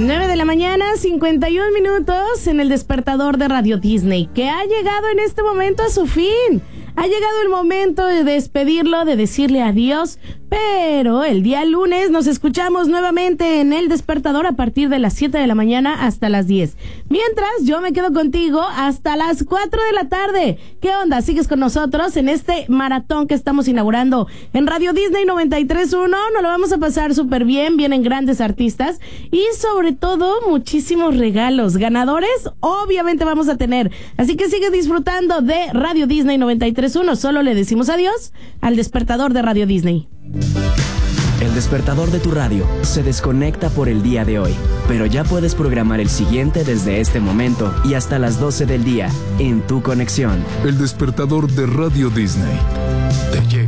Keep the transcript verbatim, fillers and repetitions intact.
nueve de la mañana, cincuenta y un minutos en el despertador de Radio Disney, que ha llegado en este momento a su fin. Ha llegado el momento de despedirlo, de decirle adiós, pero el día lunes nos escuchamos nuevamente en el despertador a partir de las siete de la mañana hasta las diez. Mientras, yo me quedo contigo hasta las cuatro de la tarde. ¿Qué onda? ¿Sigues con nosotros en este maratón que estamos inaugurando en Radio Disney noventa y tres punto uno? Nos lo vamos a pasar súper bien, vienen grandes artistas y sobre todo muchísimos regalos. Ganadores, obviamente vamos a tener. Así que sigue disfrutando de Radio Disney noventa y tres punto uno. Solo le decimos adiós al despertador de Radio Disney. El despertador de tu radio se desconecta por el día de hoy, pero ya puedes programar el siguiente desde este momento y hasta las doce del día en tu conexión. El despertador de Radio Disney te llega.